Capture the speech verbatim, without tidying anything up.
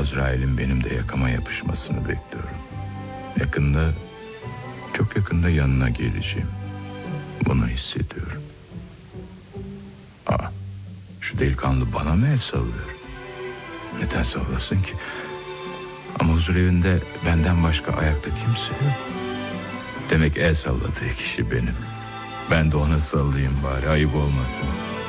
Azrail'in benim de yakama yapışmasını bekliyorum. Yakında, çok yakında yanına geleceğim. Bunu hissediyorum. Aa, şu delikanlı bana mı el sallıyor? Neden sallasın ki? Ama huzur evinde benden başka ayakta kimse yok. Demek el salladığı kişi benim. Ben de ona sallayayım bari, ayıp olmasın.